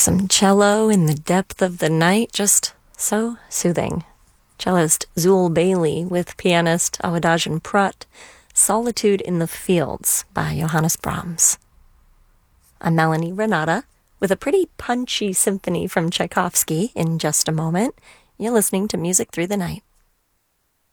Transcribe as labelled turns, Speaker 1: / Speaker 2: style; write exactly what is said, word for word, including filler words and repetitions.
Speaker 1: some cello in the depth of the night, just so soothing. Cellist Zul Bailey with pianist Awadagin Prutt, Solitude in the Fields by Johannes Brahms. I'm Melanie Renata with a pretty punchy symphony from Tchaikovsky in just a moment. You're listening to Music Through the Night.